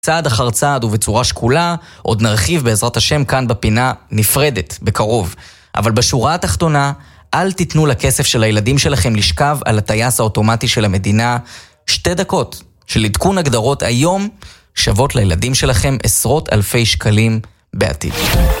צעד אחר צעד ובצורה שקולה, עוד נרחיב בעזרת השם כאן בפינה נפרדת, בקרוב. אבל בשורה התחתונה, אל תיתנו לכסף של הילדים שלכם לשכב על הטייס האוטומטי של המדינה. 2 דקות של עדכון הגדרות היום שוות לילדים שלכם עשרות אלפי שקלים בעתיד.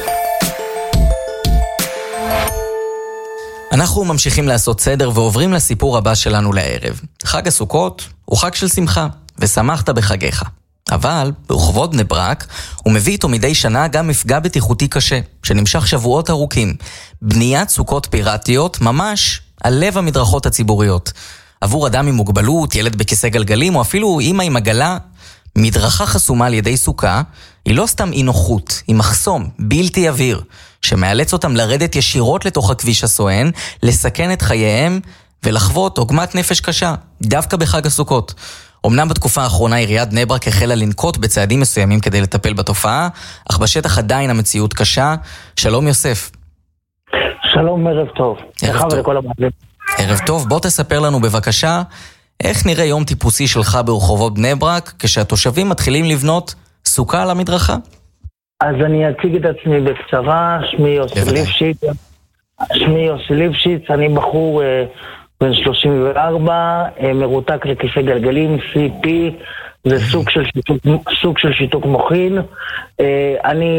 אנחנו ממשיכים לעשות סדר ועוברים לסיפור הבא שלנו לערב. חג הסוכות הוא חג של שמחה, ושמחת בחגיך. אבל ברחובות בני ברק הוא מביא איתו מדי שנה גם מפגע בטיחותי קשה, שנמשך שבועות ארוכים. בניית סוכות פיראטיות ממש על לב המדרכות הציבוריות. עבור אדם עם מוגבלות, ילד בכיסא גלגלים, או אפילו אמא עם עגלה, מדרכה חסומה על ידי סוכה, היא לא סתם אי נוחות, היא מחסום בלתי עביר, שמאלץ אותם לרדת ישירות לתוך הכביש הסואן, לסכן את חייהם ולחוות עוגמת נפש קשה, דווקא בחג הסוכות. אמנם בתקופה האחרונה עיריית בני ברק החלה לנקוט בצעדים מסוימים כדי לטפל בתופעה, אך בשטח עדיין המציאות קשה. שלום יוסף. שלום, ערב טוב. ערב טוב. ערב טוב, בוא תספר לנו בבקשה, איך נראה יום טיפוסי שלך ברחובות בני ברק, כשהתושבים מתחילים לבנות סוכה על המדרכה? אז אני אציג את עצמי בקצרה, שמי יוסי ליפשיץ, אני בחור בן 34, מרותק לכיסא גלגלים, CP, זה סוג של שיתוק מוחין. אני,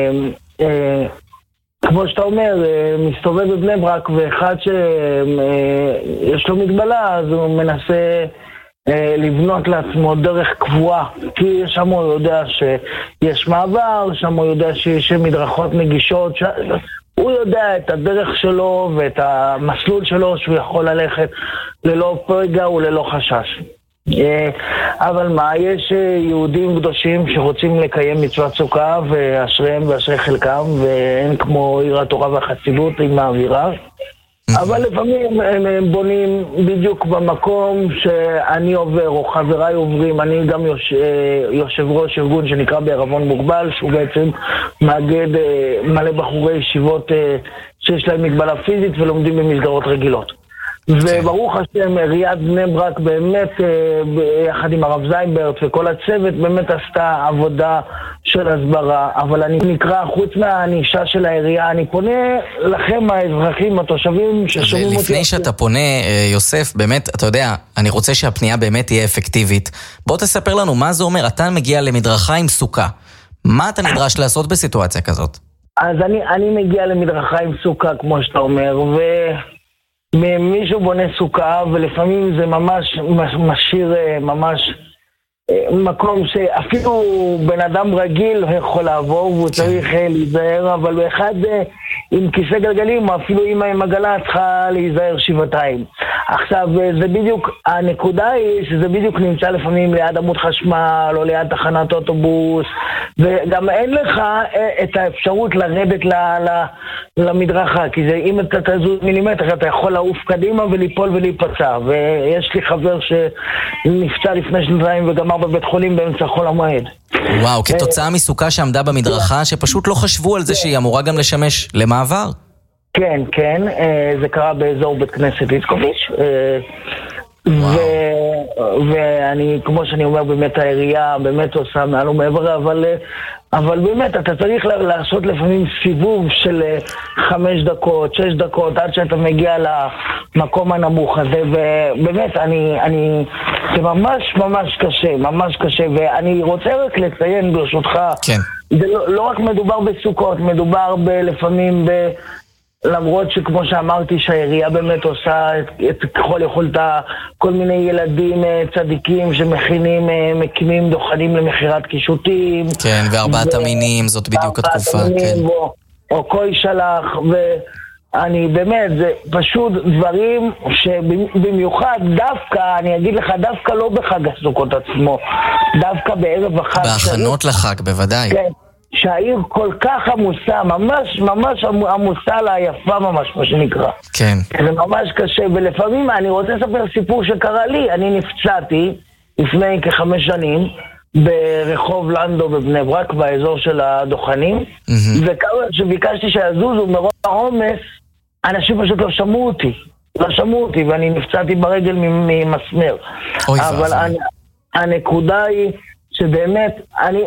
כמו שאתה אומר, מסתובב בבני ברק, ואחד שיש לו מגבלה, אז הוא מנסה לבנות לעצמו דרך קבועה, כי שם הוא יודע שיש מעבר, שם הוא יודע שיש מדרכות נגישות, הוא יודע את הדרך שלו ואת המסלול שלו שהוא יכול ללכת ללא פגע וללא חשש. אבל מה, יש יהודים קדושים שרוצים לקיים מצוות סוכה, ואשריהם ואשרי חלקם, ואין כמו עיר התורה והחסידות עם האווירה. אבל לפעמים הם בונים בדיוק במקום שאני עובר, או חבריי עוברים. אני גם יושב ראש ארגון שנקרא בערבון מוגבל, שהוא בעצם מאגד מלא בחורי ישיבות שיש להם מגבלה פיזית ולומדים במסגרות רגילות. וברוך השם, עיריית בני ברק באמת, יחד עם הרב זייברט וכל הצוות, באמת עשתה עבודה של הסברה. אבל אני נקרא, חוץ מהענישה של העירייה, אני פונה לכם, האזרחים, התושבים ששומעים אותי. לפני שאתה פונה, יוסף, באמת, אתה יודע, אני רוצה שהפנייה באמת תהיה אפקטיבית. בוא תספר לנו מה זה אומר, אתה מגיע למדרכה עם סוכה. מה אתה נדרש לעשות בסיטואציה כזאת? אז אני מגיע למדרכה עם סוכה, כמו שאתה אומר, מישהו בונה סוכה, ולפעמים זה ממש משאיר ממש מקום שאפילו בן אדם רגיל יכול לעבור, והוא צריך להיזהר, אבל באחד עם כיסא גלגלים, או אפילו אמא עם עגלה, צריכה להיזהר שבעתיים. עכשיו, זה בדיוק, הנקודה היא שזה בדיוק נמצא לפעמים ליד עמוד חשמל, או ליד תחנת אוטובוס, וגם אין לך את האפשרות לרדת למדרכה, כי זה, אם אתה תזוז מילימטר, אתה יכול לעוף קדימה וליפול ולהיפצע. ויש לי חבר שנפצע לפני 2 וגמר בבית חולים באמצע חול המועד. וואו, כתוצאה מסוכה שעמדה במדרכה, שפשוט לא חשבו על זה שהיא אמורה גם לשמש למעבר? כן, כן, זה קרה באזור בית כנסת ליטקוביץ', ואני, כמו שאני אומר, באמת העירייה באמת עושה מעל ומעבר, אבל באמת אתה צריך לעשות לפעמים סיבוב של 5 דקות, 6 דקות, עד שאתה מגיע למקום הנמוך הזה, ובאמת זה ממש ממש קשה, ממש קשה. ואני רוצה רק לציין ברשותך, כן. זה לא רק מדובר בסוכות, מדובר לפעמים למרות שכמו שאמרתי שהעירייה באמת עושה את ככל יכולתה, כל מיני ילדים צדיקים שמכינים, מקימים דוכנים למכירת קישוטים. כן, וארבעת המינים, זאת בדיוק התקופה. כן. או קוי שלח, ואני באמת, זה פשוט דברים שבמיוחד דווקא, אני אגיד לך, דווקא לא בחג הסוכות עצמו, דווקא בערב החג. בהכנות לחג, בוודאי. כן. שהעיר כל כך עמוסה, ממש ממש עמוסה לה, יפה ממש, מה שנקרא. כן. זה ממש קשה, ולפעמים אני רוצה לספר סיפור שקרה לי. אני נפצעתי לפני כ5 שנים ברחוב לנדו בבני ברק, באזור של הדוכנים, וכמה שביקשתי שיזוזו מרוב העומס, אנשים פשוט לא שמעו אותי, ואני נפצעתי ברגל ממסמר. אבל הנקודה היא שבאמת,